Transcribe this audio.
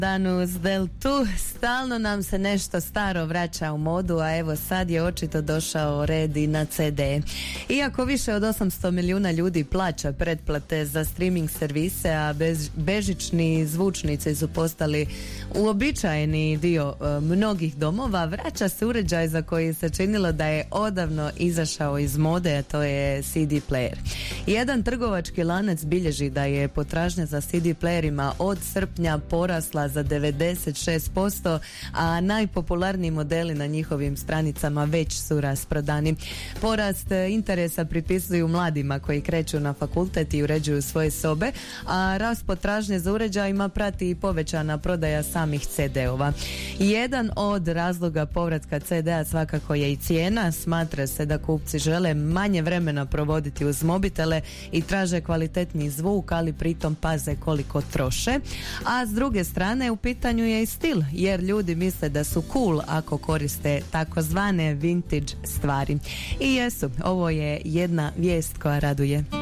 Danus del Tu, stalno nam se nešto staro vraća u modu, a evo sad je očito došao red i na CD. Iako više od 800 milijuna ljudi plaća pretplate za streaming servise, a bežični zvučnici su postali uobičajeni dio mnogih domova, vraća se uređaj za koji se činilo da je odavno izašao iz mode, a to je CD player. Jedan trgovački lanac bilježi da je potražnja za CD playerima od srpnja porasla za 96%, a najpopularniji modeli na njihovim stranicama već su rasprodani. Porast interesa pripisuju mladima koji kreću na fakultet i uređuju svoje sobe, a rast potražnje za uređajima prati i povećana prodaja samih CD-ova. Jedan od razloga povratka CD-a svakako je i cijena. Smatra se da kupci žele manje vremena provoditi uz mobitele i traže kvalitetniji zvuk, ali pritom paze koliko troše. A s druge strane u pitanju je i stil, jer ljudi misle da su cool ako koriste takozvane vintage stvari. I jesu, ovo je jedna vijest koja raduje.